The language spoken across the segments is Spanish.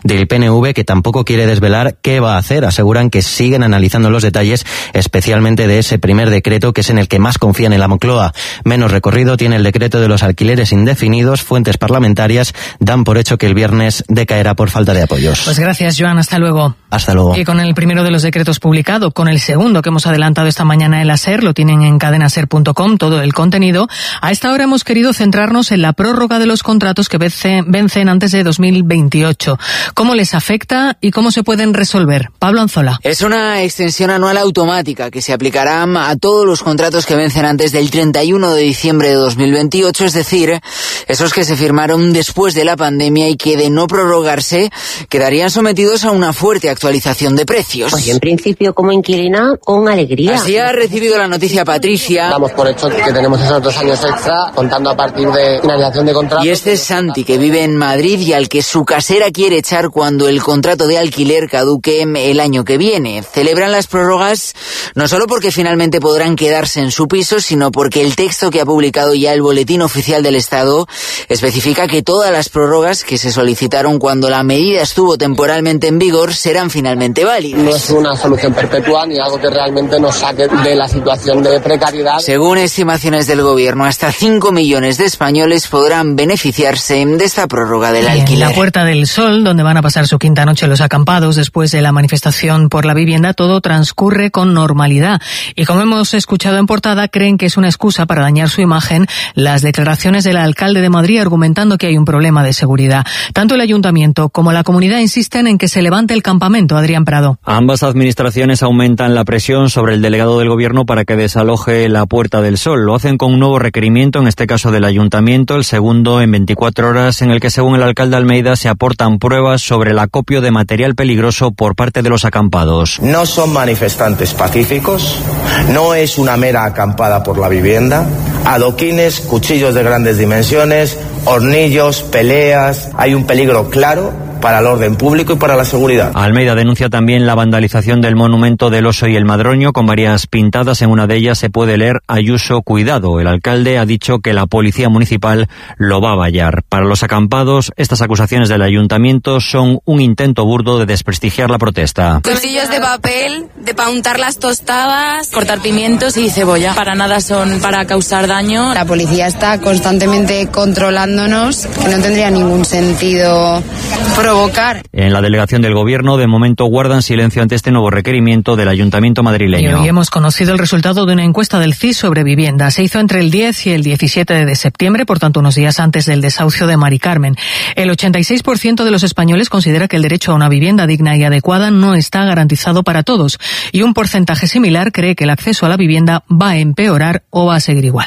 del PNV, que tampoco quiere desvelar qué va a hacer. Aseguran que siguen analizando los detalles, especialmente de ese primer decreto, que es en el que más confían en la Moncloa. Menos recorrido tiene el decreto de los alquileres indefinidos. Fuentes parlamentarias dan por hecho que el viernes decaerá por falta de apoyos. Pues gracias, Joan. Hasta luego. Hasta luego. Y con el primero de los decretos publicado, con el segundo que hemos adelantado esta mañana en la SER, lo tienen en cadenaser.com, todo el contenido. A esta hora hemos querido centrarnos en la prórroga de los contratos que vencen antes de 2028. ¿Cómo les afecta y cómo se pueden resolver? Pablo Anzola. Es una extensión anual automática que se aplicará a todos los contratos que vencen antes del 31 de diciembre de 2028, es decir, esos que se firmaron después de la pandemia y que, de no prorrogarse, quedarían sometidos a una fuerte actualización de precios. Pues en principio, como inquilina, con alegría. Así ha recibido la noticia Patricia. Damos por hecho que tenemos esos 2 años extra, contando a partir de finalización de contrato. Y este es Santi, que vive en Madrid y al que su casera quiere echar cuando el contrato de alquiler caduque el año que viene. Celebran las prórrogas no solo porque finalmente podrán quedarse en su piso, sino porque el texto que ha publicado ya el Boletín Oficial del Estado especifica que todas las prórrogas que se solicitaron cuando la medida estuvo temporalmente en vigor serán finalmente válidas. No es una solución perpetua ni algo que realmente nos saque de la situación de precariedad. Según estimaciones del gobierno, hasta 5 millones de españoles podrán beneficiarse de esta prórroga del alquiler. En la Puerta del Sol, donde van a pasar su quinta noche los acampados después de la manifestación por la vivienda, todo transcurre con normalidad. Y como hemos escuchado en portada, creen que es una excusa para dañar su imagen las declaraciones del alcalde de Madrid argumentando que hay un problema de seguridad. Tanto el ayuntamiento como la comunidad insisten en que se levante el campamento. Adrián Prado. Ambas administraciones aumentan la presión sobre el delegado del gobierno para que desaloje la Puerta del Sol. Lo hacen con un nuevo requerimiento, en este caso del ayuntamiento, el segundo en 24 horas, en el que, según el alcalde Almeida, se aportan pruebas sobre el acopio de material peligroso por parte de los acampados. No son manifestantes pacíficos, no es una mera acampada por la vivienda, adoquines, cuchillos de grandes dimensiones, hornillos, peleas, hay un peligro claro para el orden público y para la seguridad. Almeida denuncia también la vandalización del monumento del Oso y el Madroño, con varias pintadas. En una de ellas se puede leer Ayuso, cuidado. El alcalde ha dicho que la policía municipal lo va a vallar. Para los acampados, estas acusaciones del ayuntamiento son un intento burdo de desprestigiar la protesta. Cuchillos de papel, para untar las tostadas, cortar pimientos y cebolla. Para nada son para causar daño. La policía está constantemente controlándonos, que no tendría ningún sentido provocar. En la delegación del gobierno, de momento, guardan silencio ante este nuevo requerimiento del ayuntamiento madrileño. Y hoy hemos conocido el resultado de una encuesta del CIS sobre vivienda. Se hizo entre el 10 y el 17 de septiembre, por tanto unos días antes del desahucio de Mari Carmen. El 86% de los españoles considera que el derecho a una vivienda digna y adecuada no está garantizado para todos. Y un porcentaje similar cree que el acceso a la vivienda va a empeorar o va a seguir igual.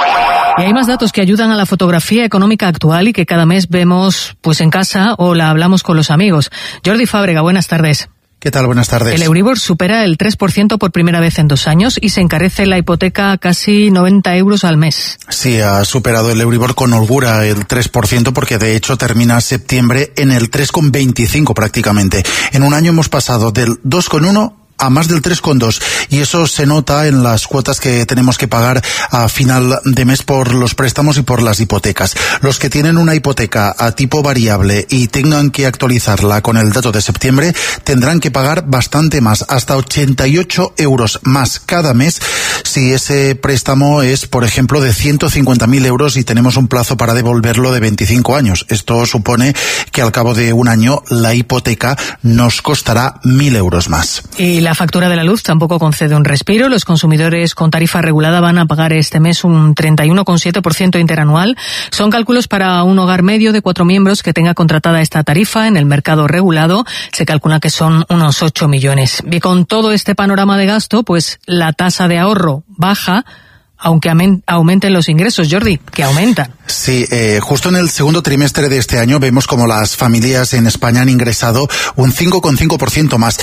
Y hay más datos que ayudan a la fotografía económica actual y que cada mes vemos pues en casa o la hablamos con los amigos. Jordi Fábrega, buenas tardes. ¿Qué tal? Buenas tardes. El Euribor supera el 3% por primera vez en 2 años y se encarece la hipoteca a casi 90 euros al mes. Sí, ha superado el Euribor con holgura el 3%, porque de hecho termina septiembre en el 3,25 prácticamente. En un año hemos pasado del 2,1 a más del 3,2, y eso se nota en las cuotas que tenemos que pagar a final de mes por los préstamos y por las hipotecas. Los que tienen una hipoteca a tipo variable y tengan que actualizarla con el dato de septiembre tendrán que pagar bastante más, hasta 88 euros más cada mes, si ese préstamo es, por ejemplo, de 150.000 euros y tenemos un plazo para devolverlo de 25 años. Esto supone que al cabo de un año la hipoteca nos costará 1.000 euros más. Y la factura de la luz tampoco concede un respiro. Los consumidores con tarifa regulada van a pagar este mes un 31,7% interanual. Son cálculos para un hogar medio de 4 miembros que tenga contratada esta tarifa en el mercado regulado. Se calcula que son unos 8 millones. Y con todo este panorama de gasto, pues la tasa de ahorro baja, aunque aumenten los ingresos, Jordi, que aumentan. Sí, justo en el segundo trimestre de este año vemos como las familias en España han ingresado un 5,5% más.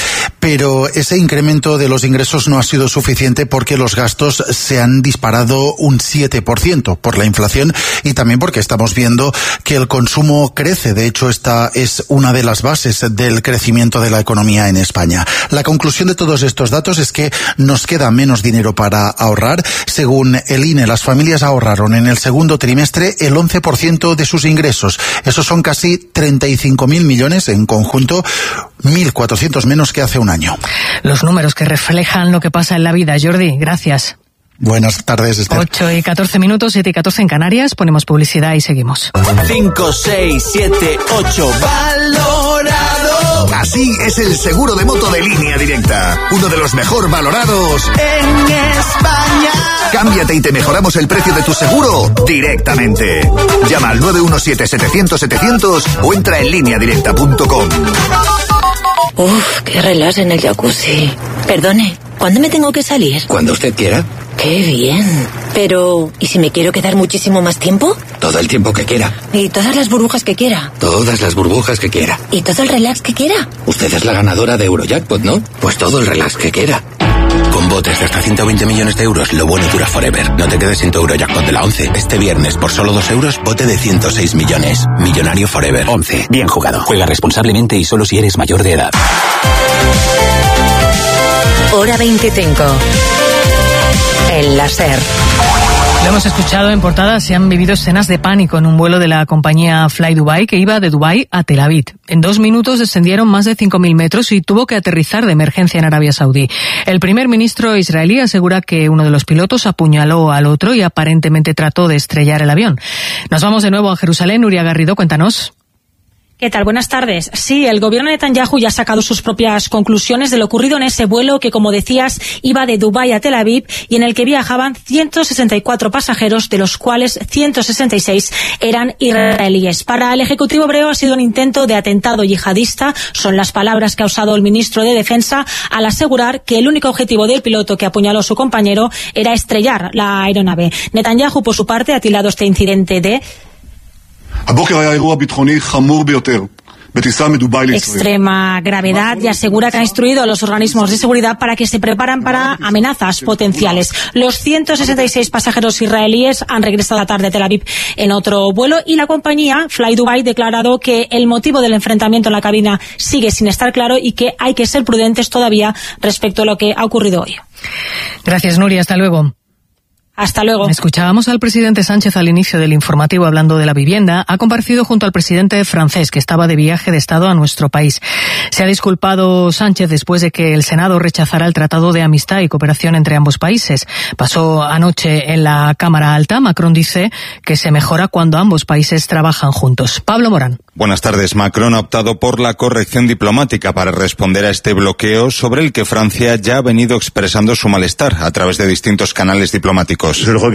pero ese incremento de los ingresos no ha sido suficiente porque los gastos se han disparado un 7% por la inflación y también porque estamos viendo que el consumo crece. De hecho, esta es una de las bases del crecimiento de la economía en España. La conclusión de todos estos datos es que nos queda menos dinero para ahorrar. Según el INE, las familias ahorraron en el segundo trimestre el 11% de sus ingresos. Esos son casi 35.000 millones en conjunto, 1.400 menos que hace un año. Los números que reflejan lo que pasa en la vida. Jordi, gracias. Buenas tardes, Esther. 8:14, 7:14 en Canarias. Ponemos publicidad y seguimos. 5, 6, 7, 8. ¡Valorado! Así es el seguro de moto de Línea Directa. Uno de los mejor valorados en España. Cámbiate y te mejoramos el precio de tu seguro directamente. Llama al 917-700-700 o entra en lineadirecta.com. Uf, qué relax en el jacuzzi. Perdone, ¿cuándo me tengo que salir? Cuando usted quiera. ¡Qué bien! Pero, ¿y si me quiero quedar muchísimo más tiempo? Todo el tiempo que quiera. ¿Y todas las burbujas que quiera? Todas las burbujas que quiera. ¿Y todo el relax que quiera? Usted es la ganadora de Eurojackpot, ¿no? Pues todo el relax que quiera. Con botes de hasta 120 millones de euros, lo bueno dura forever. No te quedes sin tu Eurojackpot de la 11. Este viernes, por solo 2 euros, bote de 106 millones. Millonario forever. 11. Bien jugado. Juega responsablemente y solo si eres mayor de edad. Hora 25. El la SER. Lo hemos escuchado en portada, se han vivido escenas de pánico en un vuelo de la compañía Fly Dubai que iba de Dubái a Tel Aviv. En 2 minutos descendieron más de 5.000 metros y tuvo que aterrizar de emergencia en Arabia Saudí. El primer ministro israelí asegura que uno de los pilotos apuñaló al otro y aparentemente trató de estrellar el avión. Nos vamos de nuevo a Jerusalén. Nuria Garrido, cuéntanos. ¿Qué tal? Buenas tardes. Sí, el gobierno de Netanyahu ya ha sacado sus propias conclusiones de lo ocurrido en ese vuelo que, como decías, iba de Dubái a Tel Aviv y en el que viajaban 164 pasajeros, de los cuales 166 eran israelíes. Para el Ejecutivo hebreo ha sido un intento de atentado yihadista, son las palabras que ha usado el ministro de Defensa al asegurar que el único objetivo del piloto que apuñaló a su compañero era estrellar la aeronave. Netanyahu, por su parte, ha tildado este incidente de extrema gravedad y asegura que ha instruido a los organismos de seguridad para que se preparan para amenazas potenciales. Los 166 pasajeros israelíes han regresado a la tarde a Tel Aviv en otro vuelo y la compañía Fly Dubai ha declarado que el motivo del enfrentamiento en la cabina sigue sin estar claro y que hay que ser prudentes todavía respecto a lo que ha ocurrido hoy. Gracias, Nuria. Hasta luego. Hasta luego. Escuchábamos al presidente Sánchez al inicio del informativo hablando de la vivienda. Ha comparecido junto al presidente francés, que estaba de viaje de Estado a nuestro país. Se ha disculpado Sánchez después de que el Senado rechazara el Tratado de Amistad y Cooperación entre ambos países. Pasó anoche en la Cámara Alta. Macron dice que se mejora cuando ambos países trabajan juntos. Pablo Morán. Buenas tardes. Macron ha optado por la corrección diplomática para responder a este bloqueo sobre el que Francia ya ha venido expresando su malestar a través de distintos canales diplomáticos.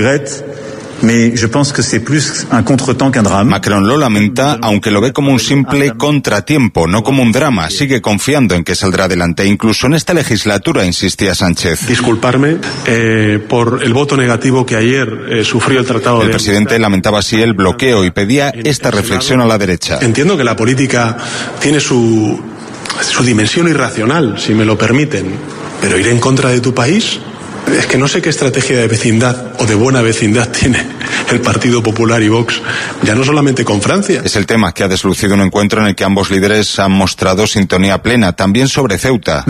Macron lo lamenta, aunque lo ve como un simple contratiempo, no como un drama. Sigue confiando en que saldrá adelante. Incluso en esta legislatura, insistía Sánchez. Disculparme por el voto negativo que ayer sufrió el Tratado de Amistad. El presidente lamentaba así el bloqueo y pedía esta reflexión a la derecha. Entiendo que la política tiene su dimensión irracional, si me lo permiten, pero ir en contra de tu país... Es que no sé qué estrategia de vecindad o de buena vecindad tiene el Partido Popular y Vox, ya no solamente con Francia. Es el tema que ha deslucido un encuentro en el que ambos líderes han mostrado sintonía plena, también sobre Ceuta.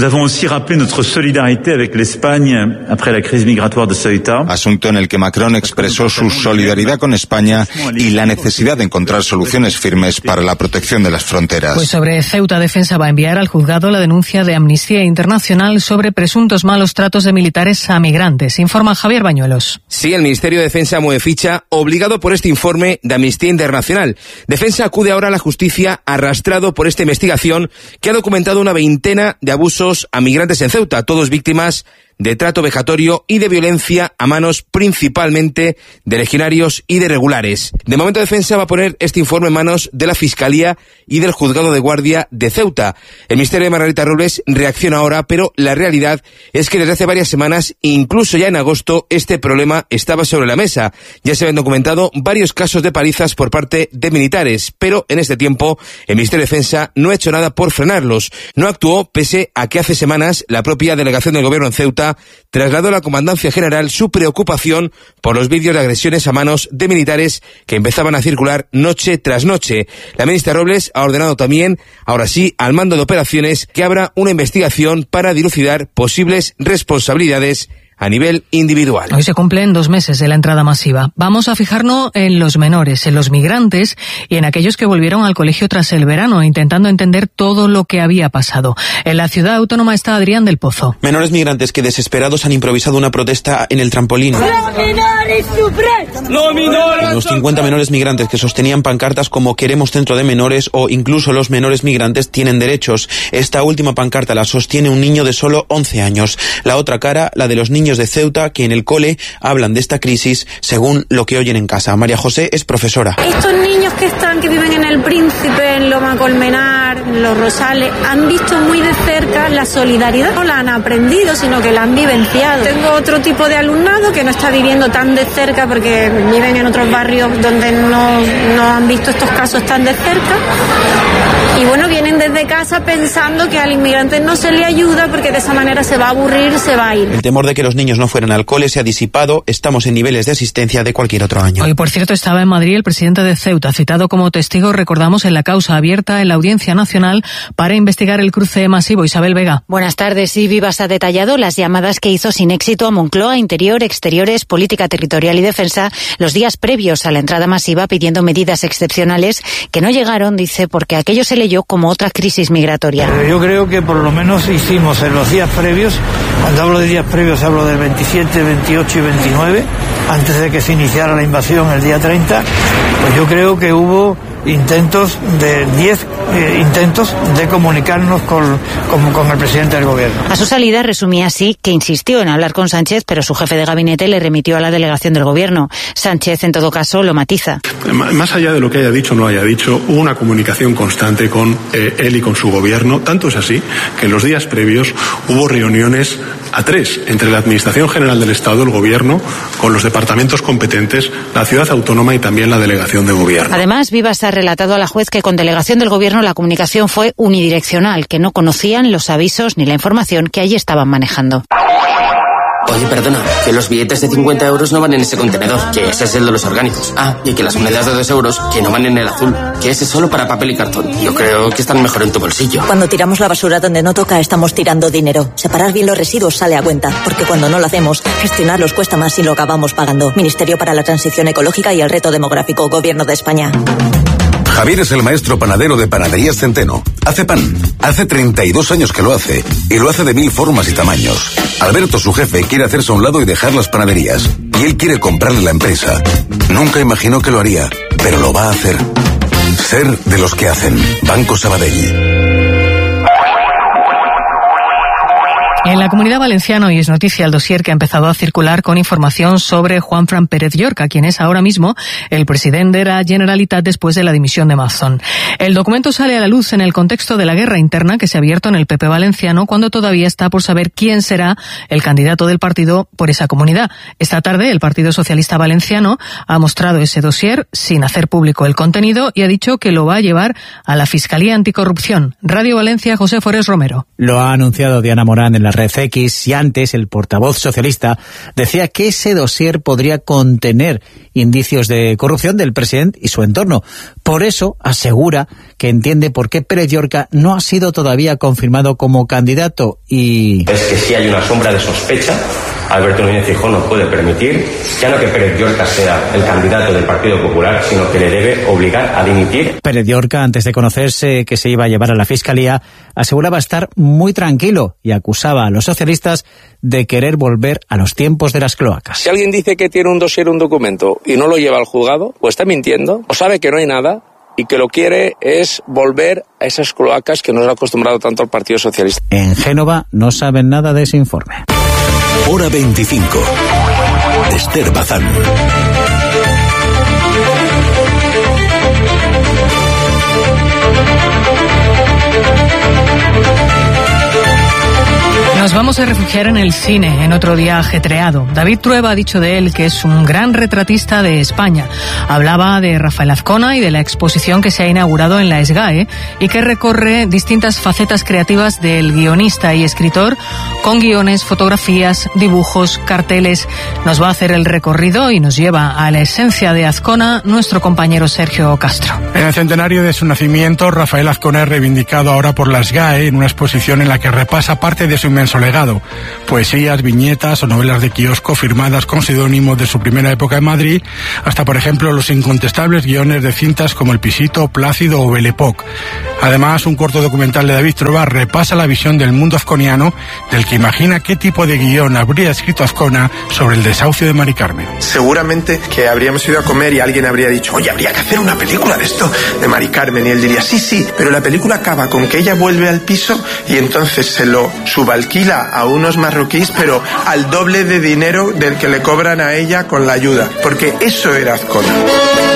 Asunto en el que Macron expresó su solidaridad con España y la necesidad de encontrar soluciones firmes para la protección de las fronteras. Pues sobre Ceuta, Defensa va a enviar al juzgado la denuncia de Amnistía Internacional sobre presuntos malos tratos de militares a migrantes. Informa Javier Bañuelos. Sí, el Ministerio de Defensa mueve ficha, obligado por este informe de Amnistía Internacional. Defensa acude ahora a la justicia arrastrado por esta investigación que ha documentado una veintena de abusos a migrantes en Ceuta, todos víctimas de trato vejatorio y de violencia a manos principalmente de legionarios y de regulares. De momento Defensa va a poner este informe en manos de la Fiscalía y del Juzgado de Guardia de Ceuta. El Ministerio de Margarita Robles reacciona ahora, pero la realidad es que desde hace varias semanas, incluso ya en agosto, este problema estaba sobre la mesa. Ya se habían documentado varios casos de palizas por parte de militares, pero en este tiempo el Ministerio de Defensa no ha hecho nada por frenarlos. No actuó pese a que hace semanas la propia delegación del Gobierno en Ceuta trasladó a la Comandancia General su preocupación por los vídeos de agresiones a manos de militares que empezaban a circular noche tras noche. La ministra Robles ha ordenado también, ahora sí, al mando de operaciones que abra una investigación para dilucidar posibles responsabilidades a nivel individual. Hoy se cumplen 2 meses de la entrada masiva. Vamos a fijarnos en los menores, en los migrantes y en aquellos que volvieron al colegio tras el verano, intentando entender todo lo que había pasado. En la ciudad autónoma está Adrián del Pozo. Menores migrantes que desesperados han improvisado una protesta en el trampolín. Los 50 menores migrantes que sostenían pancartas como "Queremos centro de menores" o "Incluso los menores migrantes tienen derechos". Esta última pancarta la sostiene un niño de solo 11 años. La otra cara, la de los niños de Ceuta, que en el cole hablan de esta crisis según lo que oyen en casa. María José es profesora. Estos niños que viven en El Príncipe, en Loma Colmenar, en Los Rosales, han visto muy de cerca la solidaridad. No la han aprendido, sino que la han vivenciado. Tengo otro tipo de alumnado que no está viviendo tan de cerca porque viven en otros barrios donde no han visto estos casos tan de cerca. Y bueno, vienen desde casa pensando que al inmigrante no se le ayuda porque de esa manera se va a aburrir, se va a ir. El temor de que los niños no fueran al cole se ha disipado. Estamos en niveles de asistencia de cualquier otro año. Hoy, por cierto, estaba en Madrid el presidente de Ceuta, citado como testigo, recordamos, en la causa abierta en la Audiencia Nacional para investigar el cruce masivo. Isabel Vega. Buenas tardes. Sí, Vivas ha detallado las llamadas que hizo sin éxito a Moncloa, Interior, Exteriores, Política Territorial y Defensa los días previos a la entrada masiva, pidiendo medidas excepcionales que no llegaron, dice, porque aquello se leyó como otra crisis migratoria. Yo creo que por lo menos hicimos en los días previos, cuando hablo de días previos hablo del 27, 28 y 29, antes de que se iniciara la invasión el día 30, pues yo creo que hubo 10 intentos de comunicarnos con el presidente del gobierno. A su salida resumía así que insistió en hablar con Sánchez, pero su jefe de gabinete le remitió a la delegación del gobierno. Sánchez, en todo caso, lo matiza. Más allá de lo que haya dicho o no haya dicho, hubo una comunicación constante con él y con su gobierno. Tanto es así que en los días previos hubo reuniones a 3 entre la Administración General del Estado, el gobierno, con los departamentos competentes, la ciudad autónoma y también la delegación de gobierno. Además, Vivas ha relatado a la juez que con delegación del gobierno la comunicación fue unidireccional, que no conocían los avisos ni la información que allí estaban manejando. Oye, perdona, que los billetes de 50 euros no van en ese contenedor, que ese es el de los orgánicos. Ah, y que las monedas de 2 euros, que no van en el azul, que ese es solo para papel y cartón. Yo creo que están mejor en tu bolsillo. Cuando tiramos la basura donde no toca, estamos tirando dinero. Separar bien los residuos sale a cuenta, porque cuando no lo hacemos, gestionarlos cuesta más y lo acabamos pagando. Ministerio para la Transición Ecológica y el Reto Demográfico, Gobierno de España. Javier es el maestro panadero de Panaderías Centeno. Hace pan. Hace 32 años que lo hace. Y lo hace de 1000 formas y tamaños. Alberto, su jefe, quiere hacerse a un lado y dejar las panaderías. Y él quiere comprarle la empresa. Nunca imaginó que lo haría, pero lo va a hacer. Ser de los que hacen. Banco Sabadell. En la Comunidad Valenciana hoy es noticia el dossier que ha empezado a circular con información sobre Juanfran Pérez Llorca, quien es ahora mismo el presidente de la Generalitat después de la dimisión de Mazón. El documento sale a la luz en el contexto de la guerra interna que se ha abierto en el PP valenciano, cuando todavía está por saber quién será el candidato del partido por esa comunidad. Esta tarde el Partido Socialista Valenciano ha mostrado ese dossier sin hacer público el contenido y ha dicho que lo va a llevar a la Fiscalía Anticorrupción. Radio Valencia, José Forés Romero. Lo ha anunciado Diana Morán en la red X, y antes el portavoz socialista decía que ese dossier podría contener indicios de corrupción del presidente y su entorno. Por eso asegura que entiende por qué Pérez Llorca no ha sido todavía confirmado como candidato y... Es que si hay una sombra de sospecha, Alberto Núñez Feijóo no puede permitir ya no que Pérez Llorca sea el candidato del Partido Popular, sino que le debe obligar a dimitir. Pérez Llorca, antes de conocerse que se iba a llevar a la Fiscalía, aseguraba estar muy tranquilo y acusaba a los socialistas de querer volver a los tiempos de las cloacas. Si alguien dice que tiene un dossier, un documento, y no lo lleva al juzgado, o está mintiendo, o sabe que no hay nada, y que lo quiere es volver a esas cloacas que nos ha acostumbrado tanto al Partido Socialista. En Génova no saben nada de ese informe. Hora 25. Esther Bazán. Nos vamos a refugiar en el cine, en otro día ajetreado. David Trueba ha dicho de él que es un gran retratista de España. Hablaba de Rafael Azcona y de la exposición que se ha inaugurado en la SGAE y que recorre distintas facetas creativas del guionista y escritor con guiones, fotografías, dibujos, carteles. Nos va a hacer el recorrido y nos lleva a la esencia de Azcona nuestro compañero Sergio Castro. En el centenario de su nacimiento, Rafael Azcona es reivindicado ahora por la SGAE en una exposición en la que repasa parte de su inmenso legado, poesías, viñetas o novelas de kiosco firmadas con seudónimos de su primera época en Madrid, hasta por ejemplo los incontestables guiones de cintas como El Pisito, Plácido o Belle Époque. Además, un corto documental de David Trueba repasa la visión del mundo azconiano, del que imagina qué tipo de guión habría escrito Azcona sobre el desahucio de Mari Carmen. Seguramente que habríamos ido a comer y alguien habría dicho, oye, habría que hacer una película de esto, de Mari Carmen, y él diría, sí, pero la película acaba con que ella vuelve al piso y entonces se lo subalquila a unos marroquíes, pero al doble de dinero del que le cobran a ella con la ayuda, porque eso era Azcona.